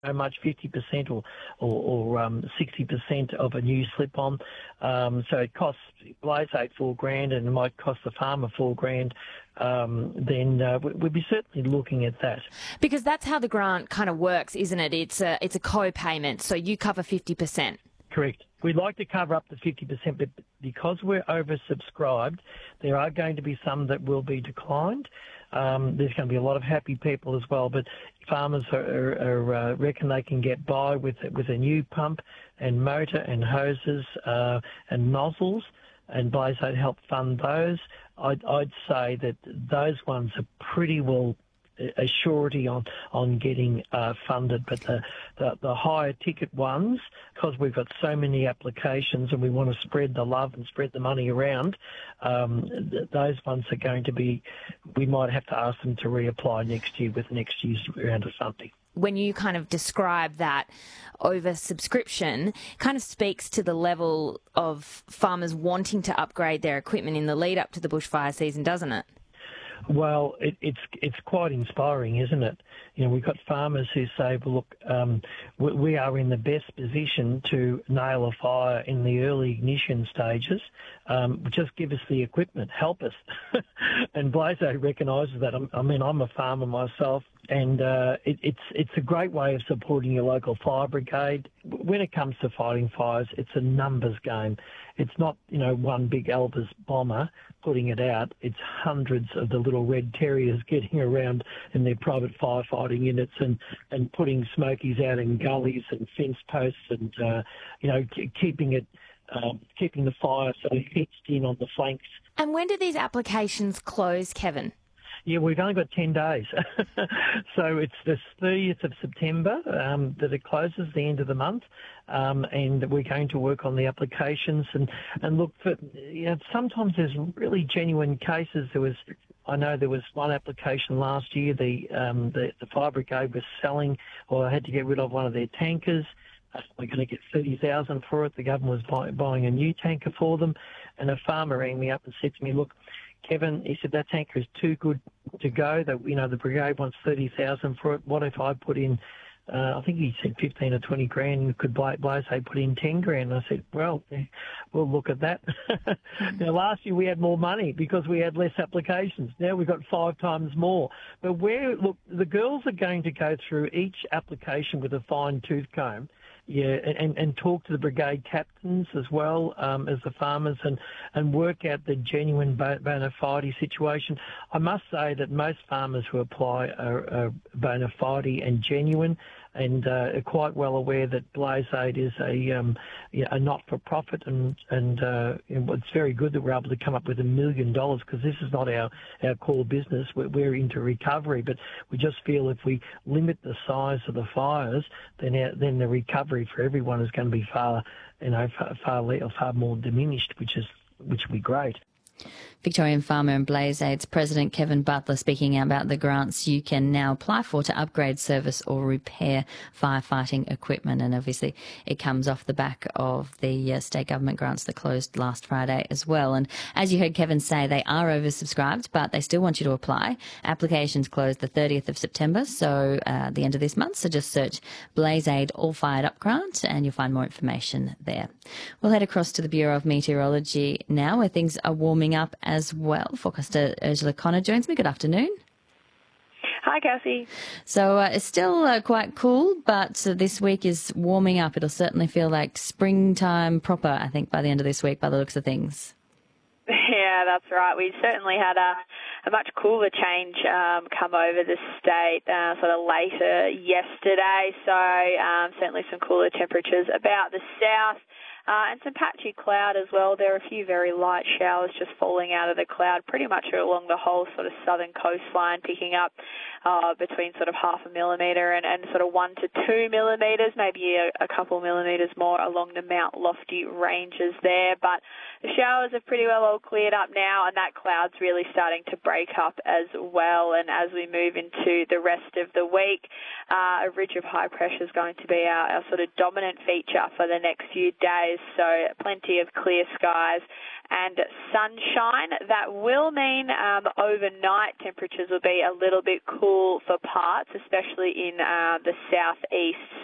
how much, 50% or 60% of a new slip-on. So it costs Blazeaid $4,000 and it might cost the farmer $4,000. Then we'd be certainly looking at that. Because that's how the grant kind of works, isn't it? It's a co-payment, so you cover 50%. Correct. We'd like to cover up to 50%, but because we're oversubscribed, there are going to be some that will be declined. There's going to be a lot of happy people as well, but farmers reckon they can get by with a new pump and motor and hoses and nozzles, and Blazeaid help fund those. I'd say that those ones are pretty well a surety on getting funded, but the higher ticket ones, because we've got so many applications and we want to spread the love and spread the money around, those ones are going to be, we might have to ask them to reapply next year with next year's round of funding. When you kind of describe that oversubscription, kind of speaks to the level of farmers wanting to upgrade their equipment in the lead up to the bushfire season, doesn't it? Well, it's quite inspiring, isn't it? You know, we've got farmers who say, well, look, we are in the best position to nail a fire in the early ignition stages. Just give us the equipment, help us. And Blazeaid recognises that. I mean, I'm a farmer myself, and it's a great way of supporting your local fire brigade. When it comes to fighting fires, it's a numbers game. It's not, you know, one big Elvis bomber putting it out. It's hundreds of the little red terriers getting around in their private firefighting units and putting smokies out in gullies and fence posts and, you know, keeping the fire sort of hitched in on the flanks. And when do these applications close, Kevin? Yeah, we've only got 10 days. So it's the 30th of September that it closes, the end of the month, and we're going to work on the applications and look for, you know, sometimes there's really genuine cases. I know there was one application last year, the fire brigade was selling or had to get rid of one of their tankers. We're going to get $30,000 for it. The government was buying a new tanker for them, and a farmer rang me up and said to me, look, Kevin, he said, that tanker is too good to go. That, you know, the brigade wants $30,000 for it. What if I put in, I think he said 15 or 20 grand, could Blazeaid put in 10 grand? I said, well, we'll look at that. Now, last year we had more money because we had less applications. Now we've got 5 times more. But look, the girls are going to go through each application with a fine-tooth comb. Yeah, and talk to the brigade captains as well as the farmers and work out the genuine bona fide situation. I must say that most farmers who apply are bona fide and genuine, and are quite well aware that Blazeaid is a not-for-profit, and it's very good that we're able to come up with $1 million, because this is not our core business. We're into recovery, but we just feel if we limit the size of the fires, then the recovery for everyone is going to be far more diminished, which would be great. Victorian Farmer and Blazeaid's President Kevin Butler speaking about the grants you can now apply for to upgrade, service or repair firefighting equipment. And obviously it comes off the back of the state government grants that closed last Friday as well. And as you heard Kevin say, they are oversubscribed, but they still want you to apply. Applications close the 30th of September, so the end of this month. So just search Blazeaid All Fired Up Grant and you'll find more information there. We'll head across to the Bureau of Meteorology now, where things are warming up as well. Forecaster Ursula Connor joins me. Good afternoon. Hi, Cassie. So it's still quite cool, but this week is warming up. It'll certainly feel like springtime proper, I think, by the end of this week, by the looks of things. Yeah, that's right. We certainly had a much cooler change come over the state sort of later yesterday. So certainly some cooler temperatures about the south. And some patchy cloud as well. There are a few very light showers just falling out of the cloud pretty much along the whole sort of southern coastline, picking up between sort of 0.5 millimetre and sort of 1 to 2 millimetres, maybe a couple millimetres more along the Mount Lofty ranges there. But the showers have pretty well all cleared up now, and that cloud's really starting to break up as well. And as we move into the rest of the week, a ridge of high pressure is going to be our sort of dominant feature for the next few days. days, so plenty of clear skies and sunshine. That will mean overnight temperatures will be a little bit cool for parts, especially in the southeast.